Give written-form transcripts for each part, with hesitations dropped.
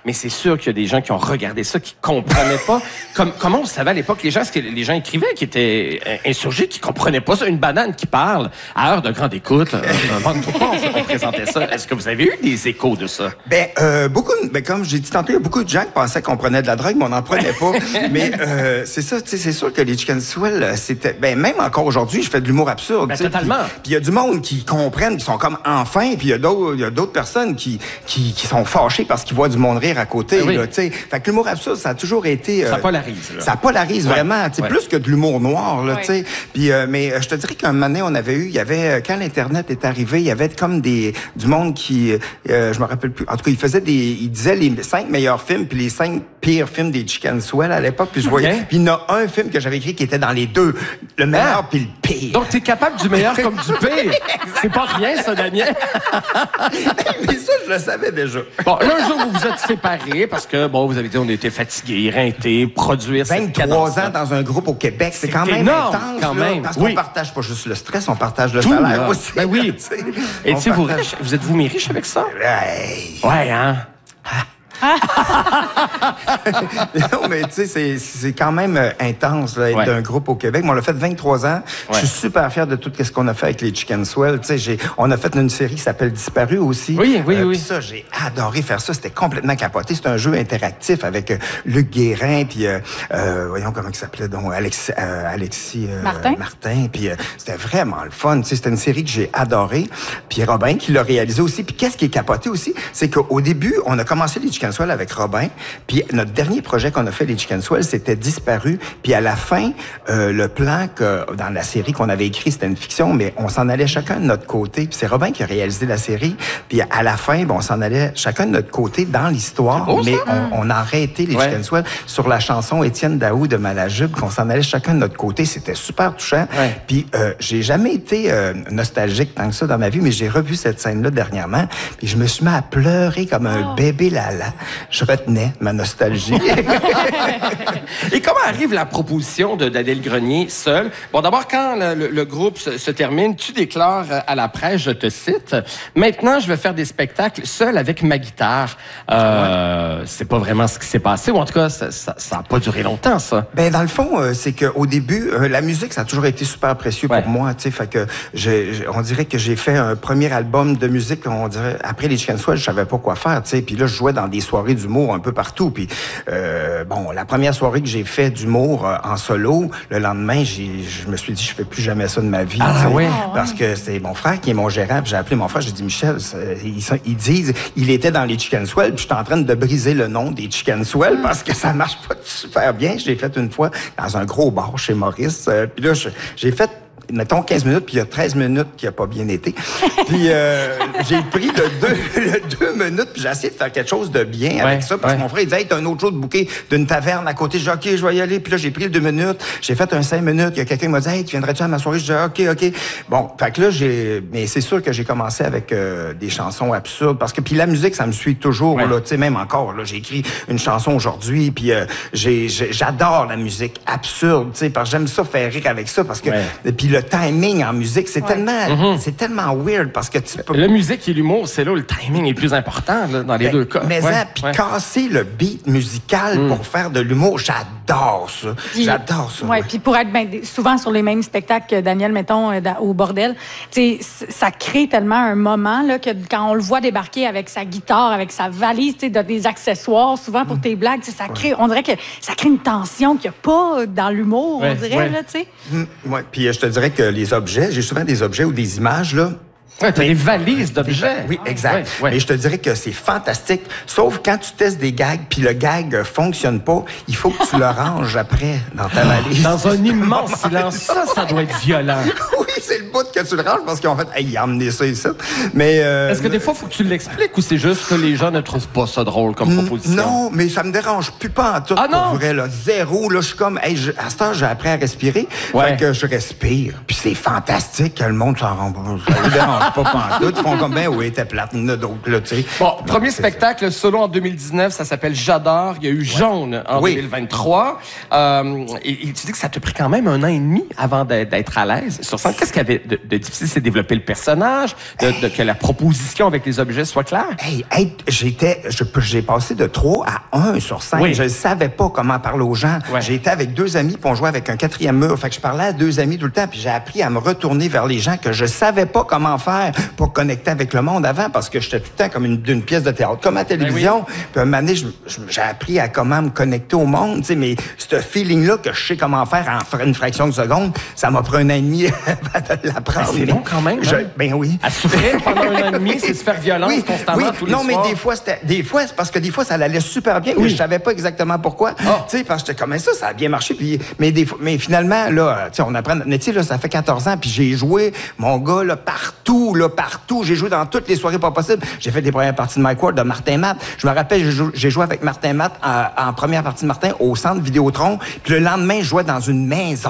mais c'est sûr qu'il y a des gens qui ont regardé ça, qui comprenaient pas. Comment on savait à l'époque, les gens, est-ce que les gens écrivaient qui étaient insurgés, qui comprenaient pas ça? Une banane qui parle à heure de grande écoute, là, pourquoi on présentait ça? Est-ce que vous avez eu des échos de ça? Comme j'ai dit tantôt, il y a beaucoup de gens qui pensaient qu'on prenait de la drogue, mais on n'en prenait pas. Mais c'est ça, tu sais, c'est sûr que les Chicken Swell, c'était... même encore aujourd'hui, je fais de l'humour absurde. Totalement. Puis il y a du monde qui comprennent, qui sont comme enfin, puis il y a d'autres personnes qui sont fâchées parce qu'ils voient du monde rire à côté. Oui. Là, fait que l'humour absurde, ça a toujours été... ça polarise. Là. Ça polarise vraiment, plus que de l'humour noir. Là, ouais. Puis, mais je te dirais qu'un moment donné, il y avait, quand l'Internet est arrivé, il y avait comme du monde qui... je me rappelle plus. En tout cas, il disait les 5 meilleurs films, puis les 5 pires films des Chicken Swell à l'époque. Puis je voyais... Puis il y en a un film que j'avais écrit qui était dans les deux. Le meilleur puis le pire. Donc, t'es capable du meilleur comme du pire. C'est pas rien, ça, Daniel. Mais ça, je le savais déjà. Bon, là, un jour, vous vous êtes séparés parce que, vous avez dit on était fatigués, éreintés, produire 23 ans dans un groupe au Québec, c'est quand même énorme, intense. quand même. Parce qu'on partage pas juste le stress, on partage le salaire aussi. Ben oui. Et tu sais, vous êtes-vous mis riche avec ça? Hey. Ouais, hein? Non, mais tu sais, c'est quand même intense là, être d'un groupe au Québec. Mais on l'a fait 23 ans. Je suis super fier de tout ce qu'on a fait avec les Chicken Swell. Tu sais, on a fait une série qui s'appelle Disparu aussi. Oui. Puis ça, j'ai adoré faire ça. C'était complètement capoté. C'est un jeu interactif avec Luc Guérin, puis voyons comment il s'appelait donc Alexis Martin. Puis c'était vraiment le fun. Tu sais, c'était une série que j'ai adorée. Puis Robin qui l'a réalisé aussi. Puis qu'est-ce qui est capoté aussi, c'est qu'au début, on a commencé les Chicken Swell avec Robin. Puis notre dernier projet qu'on a fait, les Chicken Swell, c'était Disparu. Puis à la fin, le plan que dans la série qu'on avait écrit, c'était une fiction, mais on s'en allait chacun de notre côté. Puis c'est Robin qui a réalisé la série. Puis à la fin, on s'en allait chacun de notre côté dans l'histoire. Mais on a arrêté les Chicken Swell sur la chanson Étienne Daou de Malajube, qu'on s'en allait chacun de notre côté. C'était super touchant. Puis j'ai jamais été nostalgique tant que ça dans ma vie, mais j'ai revu cette scène-là dernièrement. Puis je me suis mis à pleurer comme un bébé lala. Je retenais ma nostalgie. Et comment arrive la proposition d'Adèle Grenier seule? Bon, d'abord, quand le groupe se termine, tu déclares à la presse, je te cite, « Maintenant, je vais faire des spectacles seul avec ma guitare. » C'est pas vraiment ce qui s'est passé, ou en tout cas, ça a pas duré longtemps, ça. Ben, dans le fond, c'est qu'au début, la musique, ça a toujours été super précieux pour moi, tu sais, fait que on dirait que j'ai fait un premier album de musique, on dirait, après les Chicken Swell, je savais pas quoi faire, tu sais, puis là, je jouais dans des soirées d'humour un peu partout. Puis, la première soirée que j'ai fait d'humour en solo, le lendemain, je me suis dit, je fais plus jamais ça de ma vie. Parce que c'est mon frère qui est mon gérant. Puis j'ai appelé mon frère, j'ai dit, Michel, ils disent, il était dans les Chicken Swell, puis je suis en train de briser le nom des Chicken Swell parce que ça marche pas super bien. Je l'ai fait une fois dans un gros bar chez Maurice. Puis là, j'ai fait mettons 15 minutes, puis il y a 13 minutes qui n'a pas bien été. Puis j'ai pris le 2 minutes, puis j'ai essayé de faire quelque chose de bien avec ça, parce que mon frère, il disait, hey, t'as un autre show de bouquet d'une taverne à côté. J'ai dit, OK, je vais y aller. Puis là, j'ai pris le 2 minutes. J'ai fait un 5 minutes. Il y a quelqu'un qui m'a dit, hey, tu viendrais-tu à ma soirée? J'ai dit, OK. Bon, fait que là, mais c'est sûr que j'ai commencé avec des chansons absurdes, parce que, puis la musique, ça me suit toujours, là, tu sais, même encore, là, j'ai écrit une chanson aujourd'hui, puis j'adore la musique absurde, tu sais, parce que j'aime ça faire rire avec ça, parce que, puis le timing en musique, c'est tellement weird parce que tu peux... La musique et l'humour, c'est là où le timing est plus important là, dans les deux cas. Mais puis casser le beat musical pour faire de l'humour, j'adore ça. J'adore ça. Oui, puis pour être souvent sur les mêmes spectacles que Daniel, mettons, au Bordel, tu sais, ça crée tellement un moment là, que quand on le voit débarquer avec sa guitare, avec sa valise, tu sais, des accessoires, souvent pour tes blagues, ça crée, on dirait que ça crée une tension qu'il n'y a pas dans l'humour, on dirait, là, tu sais. Oui, puis je te dirais que les objets, j'ai souvent des objets ou des images, là. Ouais, t'as des valises d'objets. Oui, exact. Mais je te dirais que c'est fantastique. Sauf quand tu testes des gags, puis le gag fonctionne pas, il faut que tu le ranges après dans ta valise. Dans un immense silence. Ça doit être violent. Oui, c'est le bout que tu le ranges parce qu'en fait, il a amené ça ici. Mais est-ce que des fois, il faut que tu l'expliques ou c'est juste que les gens ne trouvent pas ça drôle comme proposition? Non, mais ça me dérange plus pas en tout. Pour vrai, là, zéro. Là, je suis comme, à cette heure, j'ai appris à respirer. Fait que je respire. Puis c'est fantastique que le monde s'en rend pas. Ça me dérange. savent pas pantoute. Ils font comme, ben oui, t'es plate. Il y en a d'autres, là, tu sais. Bon, premier spectacle solo en 2019, ça s'appelle J'adore. Il y a eu Jaune en 2023. Et tu dis que ça t'a pris quand même 1 an et demi avant d'être à l'aise sur scène. Qu'est-ce qu'il y avait de difficile? C'est développer le personnage, que la proposition avec les objets soit claire? J'ai passé de 3 à 1 sur scène. Oui. Je ne savais pas comment parler aux gens. Ouais. J'ai été avec 2 amis, puis on jouait avec un 4e mur. Fait que je parlais à 2 amis tout le temps, puis j'ai appris à me retourner vers les gens que je savais pas comment faire pour connecter avec le monde avant, parce que j'étais tout le temps comme d'une pièce de théâtre, comme à la télévision. Puis un moment donné, j'ai appris à comment me connecter au monde, tu sais, mais ce feeling-là que je sais comment faire en une fraction de seconde, ça m'a pris 1 an et demi avant de l'apprendre. C'est long quand même. Ben oui. À souffrir pendant 1 an et demi, c'est se faire violence constamment tous les soirs. Non, mais des fois, c'est parce que des fois, ça allait super bien, mais je savais pas exactement pourquoi. Tu sais, parce que j'étais comme ça a bien marché. Puis, mais finalement, là, tu sais, on apprend notre métier, là, ça fait 14 ans, puis j'ai joué, mon gars, là, partout. J'ai joué dans toutes les soirées pas possibles. J'ai fait des premières parties de Mike Ward, de Martin Matt. Je me rappelle, j'ai joué avec Martin Matt en première partie de Martin au centre Vidéotron. Puis le lendemain, je jouais dans une maison.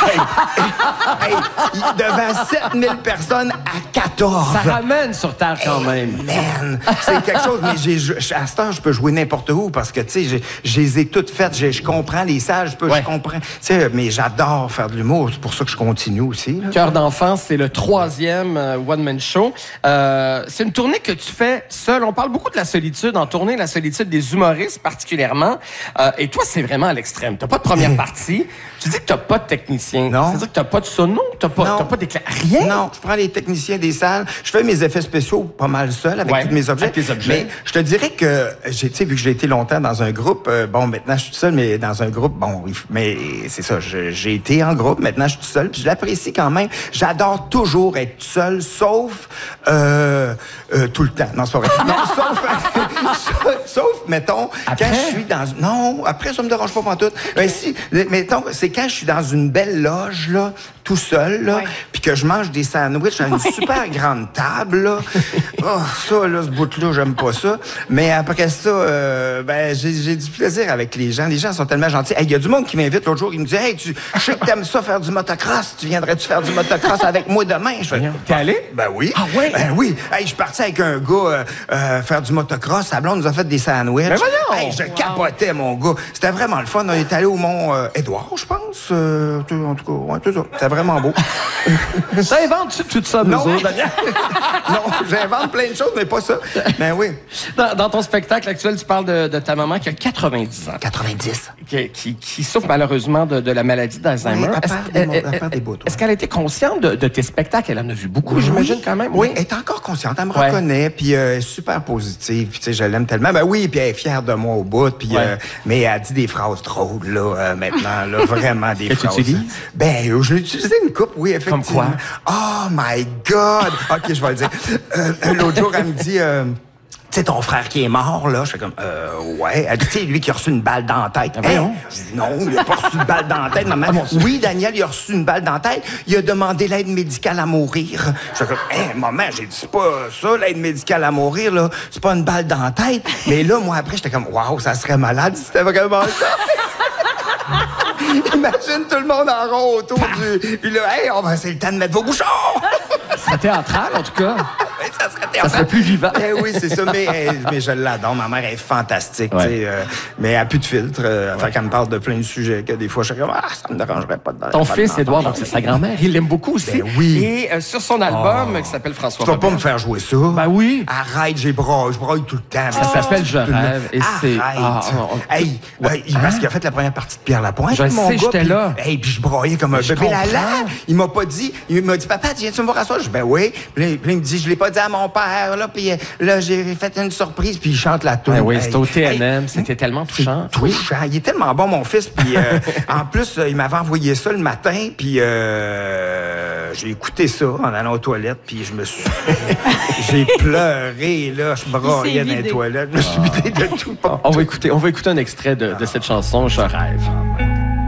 Devant 7000 personnes à 14. Ça ramène sur terre quand même. Man, c'est quelque chose, mais à cette heure, je peux jouer n'importe où parce que, tu sais, je les ai toutes faites. Je comprends les salles, je comprends. Tu sais, mais j'adore faire de l'humour. C'est pour ça que je continue aussi. Cœur d'enfant, c'est le 3e one-man show. C'est une tournée que tu fais seul. On parle beaucoup de la solitude en tournée, la solitude des humoristes particulièrement. Et toi, c'est vraiment à l'extrême. T'as pas de première partie. Tu dis que t'as pas de technicien. Non. C'est-à-dire que t'as pas de sono, t'as pas d'éclair. Rien? Non, je prends les techniciens des salles. Je fais mes effets spéciaux pas mal seul avec tous mes objets. Avec tes objets. Mais je te dirais que, tu sais, vu que j'ai été longtemps dans un groupe, bon, maintenant je suis tout seul, mais dans un groupe, bon, mais c'est ça, j'ai été en groupe, maintenant je suis tout seul, puis je l'apprécie quand même. J'adore toujours être seul, sauf tout le temps. Non, c'est pas vrai. Non, sauf, mettons, après? quand je suis dans... Non, après, ça me dérange pas pantoute. Mais si, mettons, c'est quand je suis dans une belle loge, là, tout seul, là, puis que je mange des sandwichs à une super grande table, là. Oh, ça, là, ce bout-là, j'aime pas ça. Mais après ça, j'ai du plaisir avec les gens. Les gens sont tellement gentils. Il y a du monde qui m'invite l'autre jour, il me dit « Hey, je sais que t'aimes ça faire du motocross. Tu viendrais-tu faire du motocross avec moi demain? » Je fais « T'es allé? Ben oui. Ah ouais? Ben oui. Hey, je suis parti avec un gars faire du motocross. Sa blonde nous a fait des sandwichs. Ben voyons! Hey, je capotais, mon gars. C'était vraiment le fun. On est allé au Mont Édouard, je pense. En tout cas, ouais, tout ça. C'était vraiment beau. T'inventes tout ça, nous autres, Daniel? Non, j'invente plein de choses, mais pas ça. Ben oui. Dans ton spectacle actuel, tu parles de ta maman qui a 90 ans. 90. Qui souffre malheureusement de la maladie d'Alzheimer. Oui, elle perd des bouts. Est-ce qu'elle a été consciente de tes spectacles? Elle en a vu beaucoup, j'imagine, quand même. Oui, elle est encore consciente. Elle me reconnaît, puis elle est super positive. Puis, tu sais, je l'aime tellement. Ben oui, puis elle est fière de moi au bout. Puis, mais elle dit des phrases drôles, là, maintenant, là, vraiment des phrases. Que tu utilises? Ben, je l'ai utilisé une couple, oui, effectivement. Comme quoi? Oh my God! OK, je vais le dire. L'autre jour, elle me dit... Tu sais, ton frère qui est mort, là, je fais comme, ouais. Elle dit, tu sais, lui qui a reçu une balle dans la tête. Ah, voyons. Je dis, non, il a pas reçu une balle dans la tête, maman. Oui, Daniel, il a reçu une balle dans la tête. Il a demandé l'aide médicale à mourir. Je fais comme, maman, j'ai dit, c'est pas ça, l'aide médicale à mourir, là. C'est pas une balle dans la tête. Mais là, moi, après, j'étais comme, waouh, ça serait malade si c'était vraiment ça. Imagine tout le monde en rond autour du... Puis là, hey, c'est le temps de mettre vos bouchons! C'est théâtral, en tout cas. Ça serait théâtral. Ça serait plus vivant. Oui, c'est ça, mais je l'adore. Ma mère est fantastique, tu sais, mais elle n'a plus de filtre. Fait qu'elle me parle de plein de sujets que des fois, je suis comme, ça me dérangerait pas de... Ton fils, Édouard, donc c'est sa grand-mère, il l'aime beaucoup aussi. Ben oui. Et sur son album qui s'appelle François Tu vas pas Robert. me faire jouer ça? Ben oui. Arrête, je broille tout le temps. Ça s'appelle Je rêve. Et c'est... Arrête. Parce qu'il a fait la première partie de Pierre Lapointe. Je sais, j'étais là. Hey, puis je broyais comme un bébé lala. Il m'a pas dit. Il m'a dit, papa, viens-tu me voir à soir? Je dis, ben oui. Puis il me dit, je l'ai pas dit à mon père, là. Puis là, j'ai fait une surprise. Puis il chante la toune. Oui, c'était au TNM. C'était tellement touchant. Touchant. Il est tellement bon, mon fils. Puis en plus, il m'avait envoyé ça le matin. Puis j'ai écouté ça en allant aux toilettes. Puis je me suis... j'ai pleuré, là. Je broyais dans les toilettes. Je me suis vidé de tout. On va écouter un extrait de cette chanson, Je rêve.